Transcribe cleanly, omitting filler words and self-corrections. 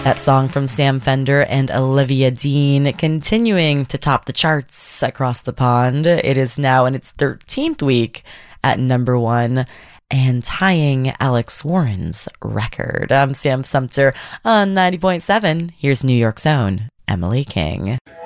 That song from Sam Fender and Olivia Dean continuing to top the charts across the pond. It is now in its 13th week at number 1 and tying Alex Warren's record. I'm Sam Sumter on 90.7. Here's New York's own Emily King.